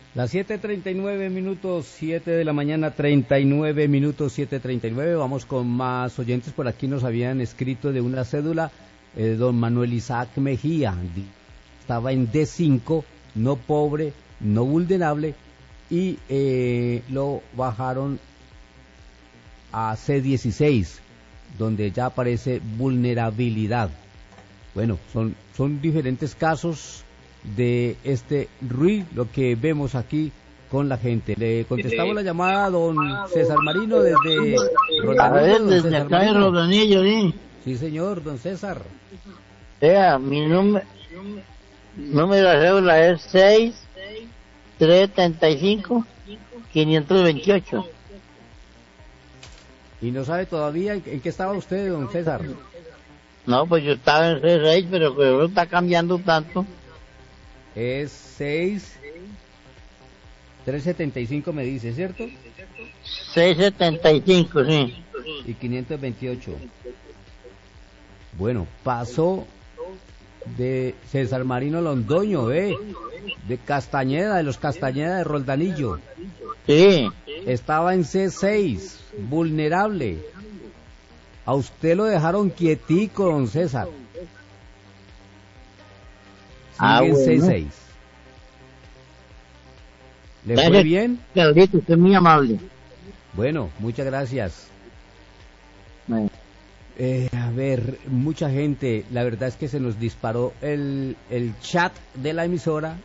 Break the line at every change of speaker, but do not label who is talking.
Las 7:39, 7 de la mañana, 39 minutos, 7:39. Vamos con más oyentes. Por aquí nos habían escrito de una cédula. Don Manuel Isaac Mejía estaba en D5, no pobre, no vulnerable, y lo bajaron a C16, donde ya aparece vulnerabilidad. Bueno, son diferentes casos de este RUI, lo que vemos aquí con la gente. Le contestamos la llamada a don César Marino desde Roldanillo.
A ver, desde acá de Roldanillo, ¿sí?
Sí, señor, don César.
Vea, mi número de cédula es 6-335-528.
¿Y no sabe todavía en qué estaba usted, don César?
No, pues yo estaba en C6, pero que no está cambiando tanto.
Es 6-375 me dice, ¿cierto?
675, sí.
Y 528. Bueno, pasó de César Marino Londoño, de Castañeda, de los Castañeda de Roldanillo.
Sí.
Estaba en C6, vulnerable. A usted lo dejaron quietico, don César. Sigue en
bueno.
C6. ¿Le fue bien?
Carlito, usted es muy amable.
Bueno, muchas gracias.
Bueno.
A ver, mucha gente, la verdad es que se nos disparó el chat de la emisora